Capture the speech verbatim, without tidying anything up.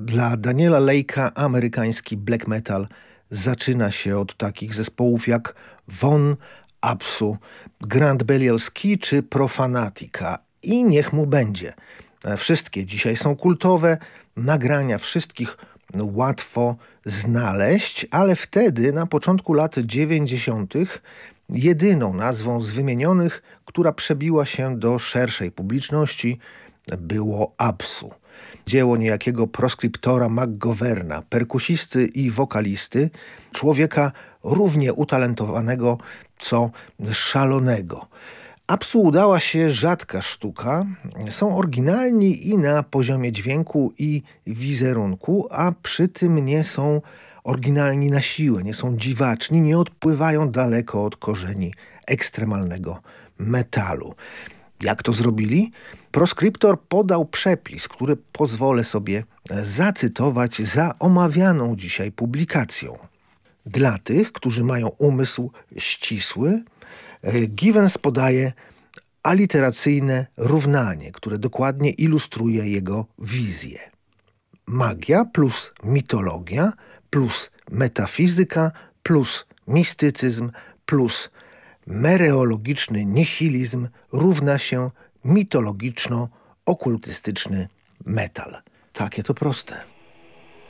Dla Daniela Lake'a amerykański black metal zaczyna się od takich zespołów jak Von, Apsu, Grand Belial Ski czy Profanatica. I niech mu będzie. Wszystkie dzisiaj są kultowe, nagrania wszystkich łatwo znaleźć, ale wtedy, na początku lat dziewięćdziesiątych, jedyną nazwą z wymienionych, która przebiła się do szerszej publiczności, było Apsu. Dzieło niejakiego Proscriptora McGoverna, perkusisty i wokalisty, człowieka równie utalentowanego co szalonego. Apsu udała się rzadka sztuka. Są oryginalni i na poziomie dźwięku i wizerunku, a przy tym nie są oryginalni na siłę, nie są dziwaczni, nie odpływają daleko od korzeni ekstremalnego metalu. Jak to zrobili? Proscriptor podał przepis, który pozwolę sobie zacytować za omawianą dzisiaj publikacją. Dla tych, którzy mają umysł ścisły, Givens podaje aliteracyjne równanie, które dokładnie ilustruje jego wizję. Magia plus mitologia plus metafizyka plus mistycyzm plus mereologiczny nihilizm równa się mitologiczno-okultystyczny metal. Takie to proste.